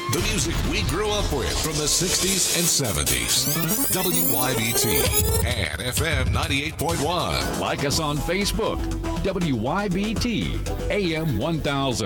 The music we grew up with from the 60s and 70s. WYBT and FM 98.1. Like us on Facebook, WYBT AM 1000.